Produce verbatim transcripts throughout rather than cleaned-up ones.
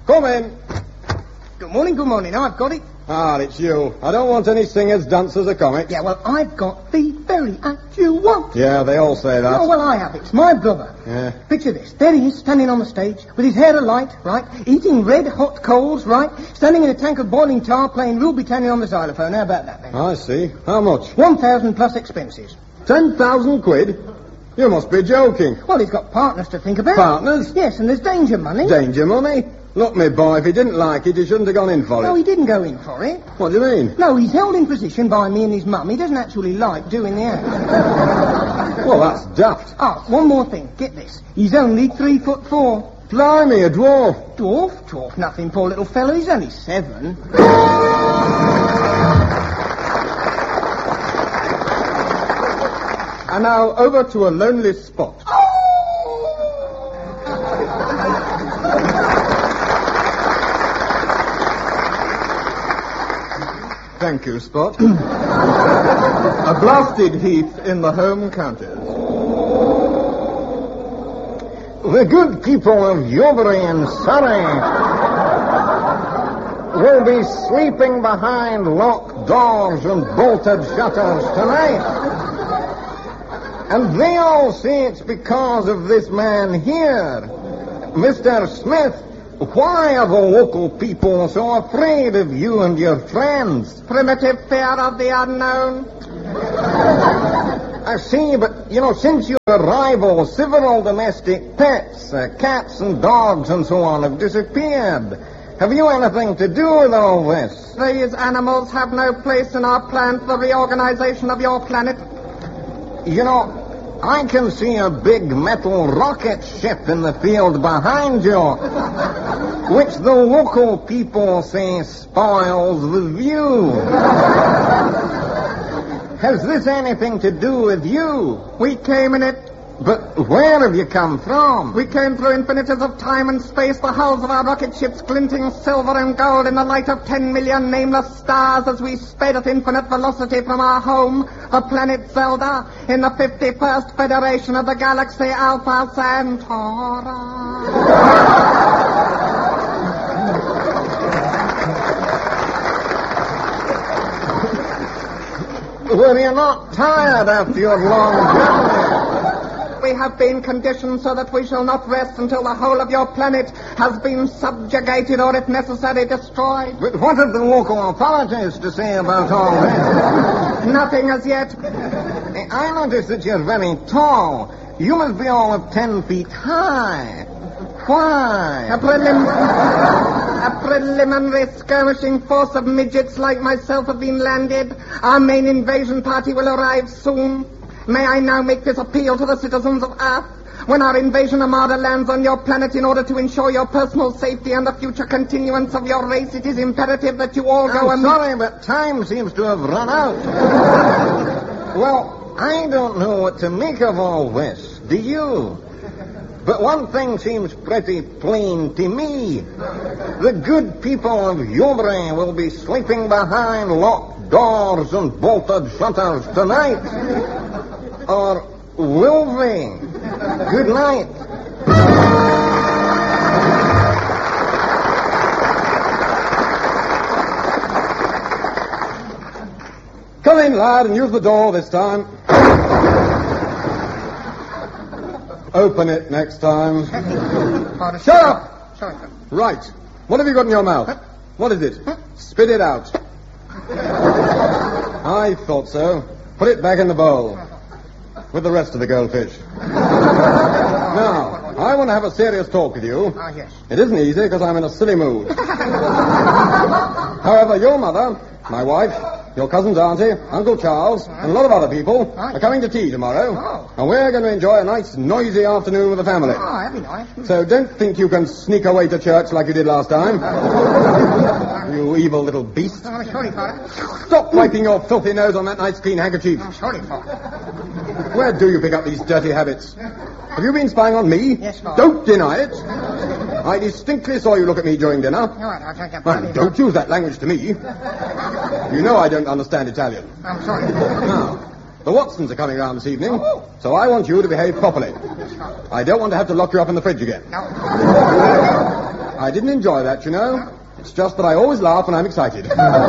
Come in. Good morning, good morning. I've got it. Ah, it's you. I don't want any singers, dancers, or comics. Yeah, well, I've got the very act you want. Yeah, they all say that. Oh, well, I have. It's my brother. Yeah. Picture this. There he is, standing on the stage, with his hair alight, right? Eating red-hot coals, right? Standing in a tank of boiling tar, playing Rule Britannia on the xylophone. How about that, then? I see. How much? One thousand plus expenses. Ten thousand quid? You must be joking. Well, he's got partners to think about. Partners? Yes, and there's danger money. Danger money? Look, me boy, if he didn't like it, he shouldn't have gone in for it. No, he didn't go in for it. What do you mean? No, he's held in position by me and his mum. He doesn't actually like doing the act. Well, that's daft. Oh, one more thing. Get this. He's only three foot four. Blimey, a dwarf. Dwarf? Dwarf nothing, poor little fellow. He's only seven. And now over to a lonely spot. Thank you, Spot. A blasted heath in the home counties. The good people of Yeobury and Surrey will be sleeping behind locked doors and bolted shutters tonight. And they all say it's because of this man here, Mister Smith. Why are the local people so afraid of you and your friends? Primitive fear of the unknown. I see, but, you know, since your arrival, several domestic pets, uh, cats and dogs and so on, have disappeared. Have you anything to do with all this? These animals have no place in our plan for the reorganization of your planet. You know, I can see a big metal rocket ship in the field behind you, which the local people say spoils the view. Has this anything to do with you? We came in it. But where have you come from? We came through infinities of time and space, the hulls of our rocket ships glinting silver and gold in the light of ten million nameless stars as we sped at infinite velocity from our home, the planet Zelda, in the fifty-first Federation of the Galaxy Alpha Centauri. Were you not tired after your long journey? We have been conditioned so that we shall not rest until the whole of your planet has been subjugated or, if necessary, destroyed. But what have the local authorities to say about all this? Nothing as yet. I notice that you're very tall. You must be all of ten feet high. Why? A, prelim- a preliminary skirmishing force of midgets like myself have been landed. Our main invasion party will arrive soon. May I now make this appeal to the citizens of Earth? When our invasion armada lands on your planet in order to ensure your personal safety and the future continuance of your race, it is imperative that you all go I'm and... sorry, but time seems to have run out. Well, I don't know what to make of all this. Do you? But one thing seems pretty plain to me. The good people of Yeobury will be sleeping behind locked doors and bolted shutters tonight. Or will they? Good night. Come in, lad, and use the door this time. Open it next time. Shut up! Sorry. Right. What have you got in your mouth? What is it? Spit it out. I thought so. Put it back in the bowl. With the rest of the goldfish. Now, I want to have a serious talk with you. Ah, yes. It isn't easy because I'm in a silly mood. However, your mother, my wife, your cousin's auntie, Uncle Charles, and a lot of other people are coming to tea tomorrow. Oh. And we're going to enjoy a nice, noisy afternoon with the family. Oh, that'd be nice. So don't think you can sneak away to church like you did last time. You evil little beast. Oh, sorry, Father. Stop wiping your filthy nose on that nice clean handkerchief. I'm sorry, Father. Where do you pick up these dirty habits? Have you been spying on me? Yes, Father. Don't deny it. I distinctly saw you look at me during dinner. All right, I'll take that. Well, don't use that language to me. You know I don't understand Italian. I'm sorry. Now, the Watsons are coming round this evening, so I want you to behave properly. I don't want to have to lock you up in the fridge again. No. I didn't enjoy that, you know. It's just that I always laugh when I'm excited.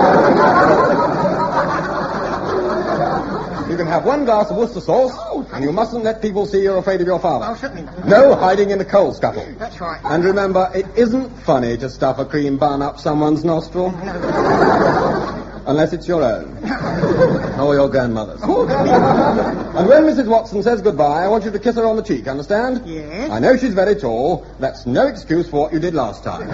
You can have one glass of Worcester sauce, oh, and you mustn't let people see you're afraid of your father. Oh, certainly not. No hiding in the coal scuttle. That's right. And remember, it isn't funny to stuff a cream bun up someone's nostril. Unless it's your own. Or your grandmother's. And when Missus Watson says goodbye, I want you to kiss her on the cheek, understand? Yes. I know she's very tall. That's no excuse for what you did last time.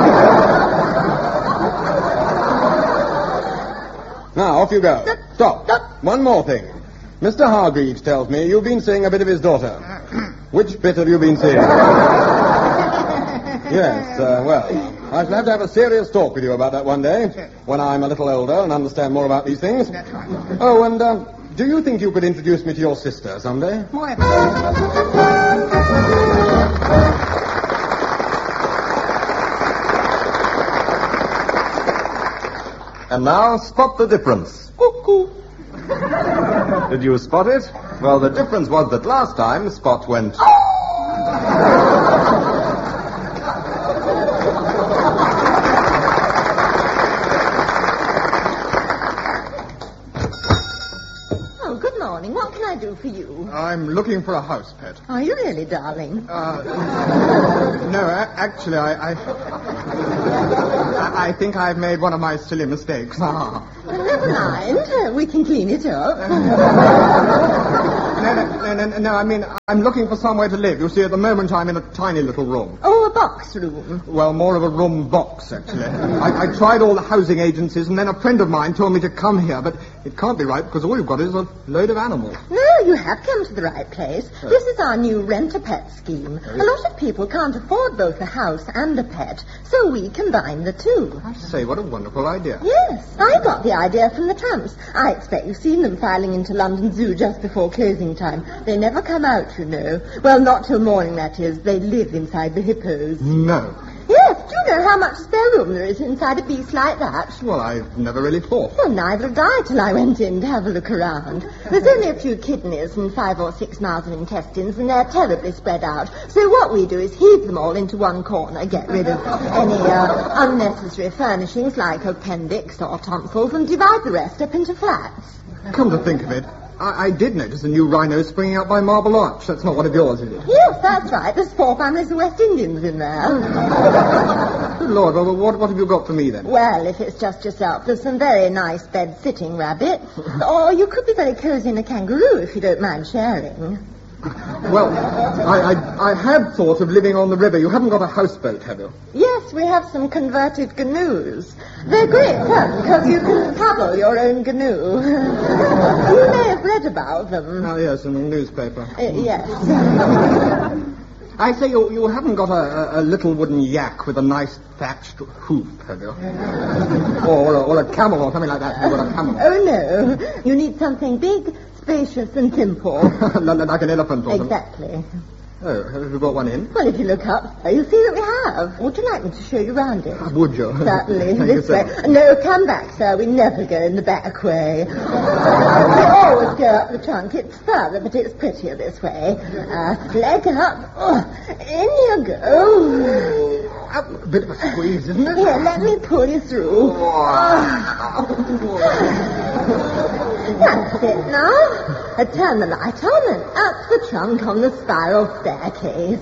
Now, off you go. Stop. One more thing. Mister Hargreaves tells me you've been seeing a bit of his daughter. Which bit have you been seeing? Yes, uh, well, I shall have to have a serious talk with you about that one day, when I'm a little older and understand more about these things. That's right. Oh, and uh, do you think you could introduce me to your sister someday? Why? And now, spot the difference. Cuckoo. Did you spot it? Well, the difference was that last time, Spot went... Oh, good morning. What can I do for you? I'm looking for a house pet. Are you really, darling? Uh, no, a- actually, I, I, I, I think I've made one of my silly mistakes. Well, never mind. Uh, we can clean it up. No, no, no, no, no, I mean, I'm looking for somewhere to live. You see, at the moment, I'm in a tiny little room. Oh, a box room. Well, more of a room box, actually. I, I tried all the housing agencies, and then a friend of mine told me to come here, but it can't be right, because all you've got is a load of animals. No, you have come to the right place. Oh. This is our new rent-a-pet scheme. A lot of people can't afford both a house and a pet, so we combine the two. I say, what a wonderful idea. Yes, I got the idea from the tramps. I expect you've seen them filing into London Zoo just before closing time. They never come out, you know. Well, not till morning, that is. They live inside the hippos. No. Yes, do you know how much spare room there is inside a beast like that? Well, I've never really thought. Well, neither did I till I went in to have a look around. There's only a few kidneys and five or six miles of intestines, and they're terribly spread out. So what we do is heave them all into one corner, get rid of any uh, unnecessary furnishings like appendix or tonsils, and divide the rest up into flats. Come to think of it, I, I did notice a new rhino springing out by Marble Arch. That's not one of yours, is it? Yes, that's right. There's four families of West Indians in there. Good Lord, well, what, what have you got for me, then? Well, if it's just yourself, there's some very nice bed-sitting rabbit. Or you could be very cozy in a kangaroo if you don't mind sharing. Well, I, I, I had thought of living on the river. You haven't got a houseboat, have you? Yes, we have some converted canoes. They're great fun because you can paddle your own canoe. You may have read about them. Oh, yes, in the newspaper. Uh, yes. I say, you, you haven't got a, a, a little wooden yak with a nice thatched hoop, have you? or, or, a, or a camel or something like that. You've got a camel. Oh, no. You need something big, spacious, and simple. Like an elephant or something? Exactly. Oh, have you got one in? Well, if you look up, you'll see that we have. Would you like me to show you round it? Would you? Certainly. Thank This you, way. sir. No, come back, sir. We never go in the back way. We always go up the trunk. It's further, but it's prettier this way. Uh, leg up. Oh, in you go. A bit of a squeeze, isn't it? Here, let me pull you through. That's it now. Uh, turn the light on and up the trunk on the spiral staircase.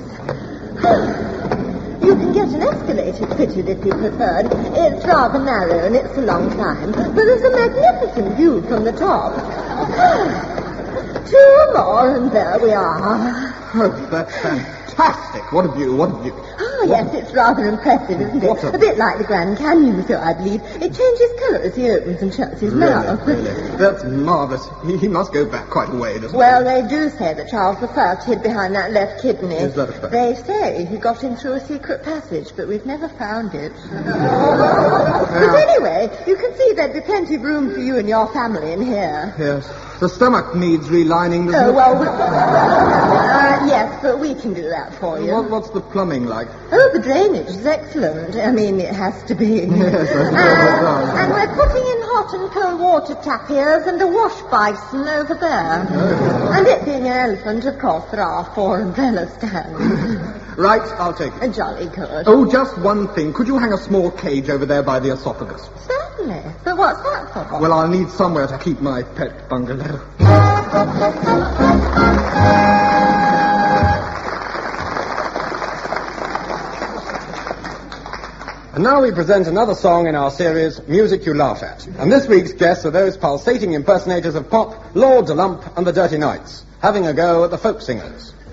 You can get an escalator fitted if you preferred. It's rather narrow and it's a long climb, but there's a magnificent view from the top. Two more and there we are. Oh, that's fantastic. What a view, what a view. Oh, yes, it's rather impressive, isn't it? What a- A bit like the Grand Canyon, so I believe. It changes colour as he opens and shuts his mouth. Really, really. That's marvellous. He, he must go back quite a way, doesn't Well, they do say that Charles the First hid behind that left kidney. Is that a fact? They say he got in through a secret passage, but we've never found it. But anyway, you can see there'd be plenty of room for you and your family in here. he? Yes. The stomach needs relining, doesn't Oh, it? well, we... uh, yes, but we can do that for you. What, what's the plumbing like? Oh, the drainage is excellent. I mean, it has to be. Yes, I suppose Uh, it does. and we're putting in hot and cold water tapirs and a wash basin over there. And it being an elephant, of course, there are four umbrella stands. Right, I'll take it. A jolly good. Oh, just one thing. Could you hang a small cage over there by the esophagus? Certainly. But what's that for? Well, I'll need somewhere to keep my pet bungalow. And now we present another song in our series, Music You Laugh At. And this week's guests are those pulsating impersonators of pop, Lord de Lump and the Dirty Knights, having a go at the folk singers.